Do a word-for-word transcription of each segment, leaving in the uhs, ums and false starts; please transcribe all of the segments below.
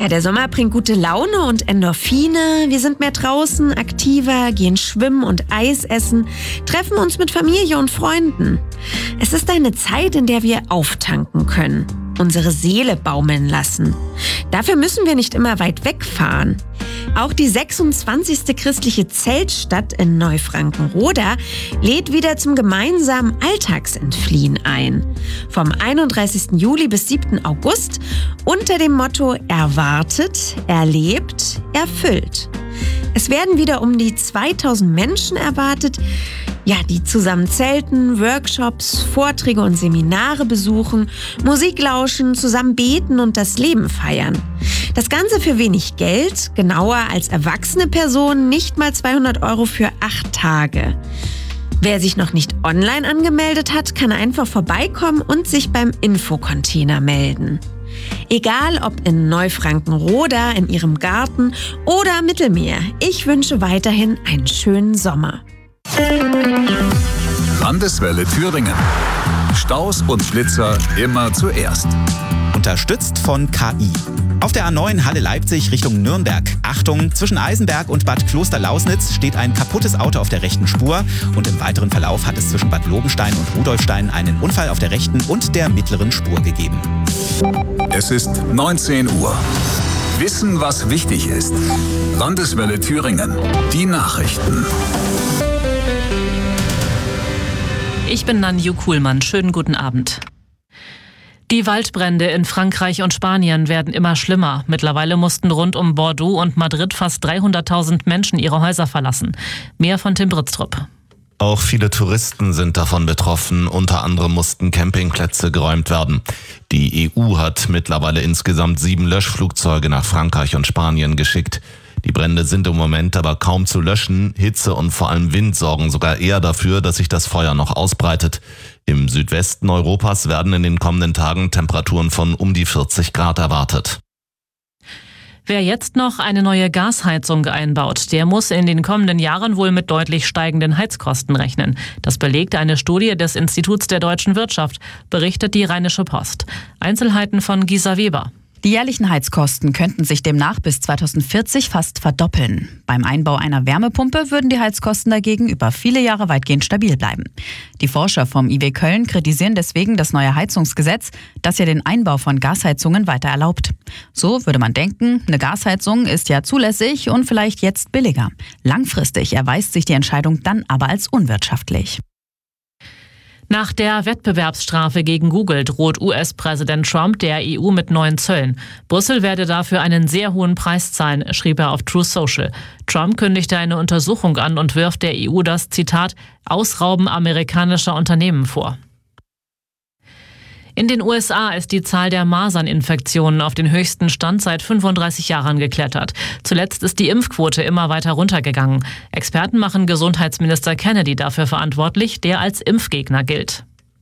Ja, der Sommer bringt gute Laune und Endorphine. Wir sind mehr draußen, aktiver, gehen schwimmen und Eis essen, treffen uns mit Familie und Freunden. Es ist eine Zeit, in der wir auftanken können, unsere Seele baumeln lassen. Dafür müssen wir nicht immer weit wegfahren. Auch die sechsundzwanzigste christliche Zeltstadt in Neufrankenroda lädt wieder zum gemeinsamen Alltagsentfliehen ein. Vom einunddreißigsten Juli bis siebten August unter dem Motto Erwartet, erlebt, erfüllt. Es werden wieder um die zweitausend Menschen erwartet, ja, die zusammen zelten, Workshops, Vorträge und Seminare besuchen, Musik lauschen, zusammen beten und das Leben feiern. Das Ganze für wenig Geld, genauer als erwachsene Person nicht mal zweihundert Euro für acht Tage. Wer sich noch nicht online angemeldet hat, kann einfach vorbeikommen und sich beim Infocontainer melden. Egal ob in Neufrankenroda, in Ihrem Garten oder Mittelmeer, ich wünsche weiterhin einen schönen Sommer. Landeswelle Thüringen. Staus und Blitzer immer zuerst. Unterstützt von K I. Auf der A neun Halle-Leipzig Richtung Nürnberg. Achtung, zwischen Eisenberg und Bad Klosterlausnitz steht ein kaputtes Auto auf der rechten Spur. Und im weiteren Verlauf hat es zwischen Bad Lobenstein und Rudolfstein einen Unfall auf der rechten und der mittleren Spur gegeben. Es ist neunzehn Uhr. Wissen, was wichtig ist. Landeswelle Thüringen. Die Nachrichten. Ich bin Nanju Kuhlmann. Schönen guten Abend. Die Waldbrände in Frankreich und Spanien werden immer schlimmer. Mittlerweile mussten rund um Bordeaux und Madrid fast dreihunderttausend Menschen ihre Häuser verlassen. Mehr von Tim Britztrup. Auch viele Touristen sind davon betroffen. Unter anderem mussten Campingplätze geräumt werden. Die E U hat mittlerweile insgesamt sieben Löschflugzeuge nach Frankreich und Spanien geschickt. Die Brände sind im Moment aber kaum zu löschen. Hitze und vor allem Wind sorgen sogar eher dafür, dass sich das Feuer noch ausbreitet. Im Südwesten Europas werden in den kommenden Tagen Temperaturen von um die vierzig Grad erwartet. Wer jetzt noch eine neue Gasheizung einbaut, der muss in den kommenden Jahren wohl mit deutlich steigenden Heizkosten rechnen. Das belegt eine Studie des Instituts der deutschen Wirtschaft, berichtet die Rheinische Post. Einzelheiten von Gisa Weber. Die jährlichen Heizkosten könnten sich demnach bis zweitausendvierzig fast verdoppeln. Beim Einbau einer Wärmepumpe würden die Heizkosten dagegen über viele Jahre weitgehend stabil bleiben. Die Forscher vom I W Köln kritisieren deswegen das neue Heizungsgesetz, das ja den Einbau von Gasheizungen weiter erlaubt. So würde man denken, eine Gasheizung ist ja zulässig und vielleicht jetzt billiger. Langfristig erweist sich die Entscheidung dann aber als unwirtschaftlich. Nach der Wettbewerbsstrafe gegen Google droht U S-Präsident Trump der E U mit neuen Zöllen. Brüssel werde dafür einen sehr hohen Preis zahlen, schrieb er auf Truth Social. Trump kündigte eine Untersuchung an und wirft der E U das, Zitat, Ausrauben amerikanischer Unternehmen vor. In den U S A ist die Zahl der Maserninfektionen auf den höchsten Stand seit fünfunddreißig Jahren geklettert. Zuletzt ist die Impfquote immer weiter runtergegangen. Experten machen Gesundheitsminister Kennedy dafür verantwortlich, der als Impfgegner gilt.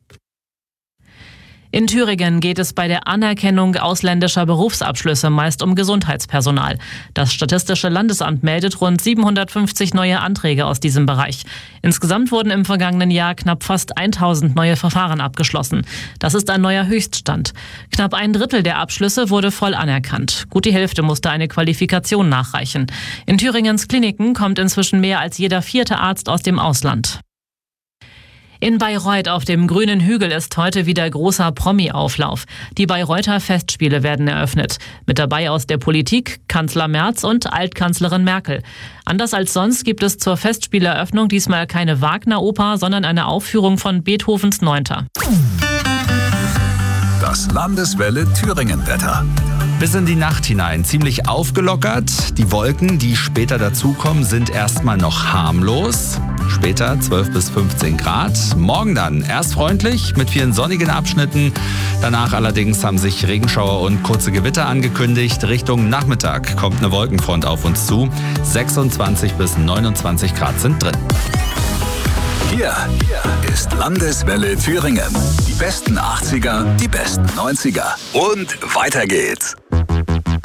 In Thüringen geht es bei der Anerkennung ausländischer Berufsabschlüsse meist um Gesundheitspersonal. Das Statistische Landesamt meldet rund siebenhundertfünfzig neue Anträge aus diesem Bereich. Insgesamt wurden im vergangenen Jahr knapp fast tausend neue Verfahren abgeschlossen. Das ist ein neuer Höchststand. Knapp ein Drittel der Abschlüsse wurde voll anerkannt. Gut die Hälfte musste eine Qualifikation nachreichen. In Thüringens Kliniken kommt inzwischen mehr als jeder vierte Arzt aus dem Ausland. In Bayreuth auf dem grünen Hügel ist heute wieder großer Promi-Auflauf. Die Bayreuther Festspiele werden eröffnet. Mit dabei aus der Politik Kanzler Merz und Altkanzlerin Merkel. Anders als sonst gibt es zur Festspieleröffnung diesmal keine Wagner-Oper, sondern eine Aufführung von Beethovens Neunter. Das Landeswelle Thüringen-Wetter. Bis in die Nacht hinein ziemlich aufgelockert. Die Wolken, die später dazukommen, sind erstmal noch harmlos. Später zwölf bis fünfzehn Grad. Morgen dann erst freundlich mit vielen sonnigen Abschnitten. Danach allerdings haben sich Regenschauer und kurze Gewitter angekündigt. Richtung Nachmittag kommt eine Wolkenfront auf uns zu. sechsundzwanzig bis neunundzwanzig Grad sind drin. Hier, hier ist Landeswelle Thüringen. Die besten achtziger, die besten neunziger. Und weiter geht's.